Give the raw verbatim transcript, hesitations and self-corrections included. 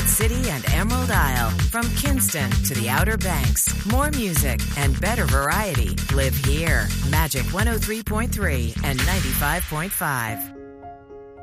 Rapid City and Emerald Isle. From Kinston to the Outer Banks. More music and better variety live here. Magic one oh three point three and ninety-five point five.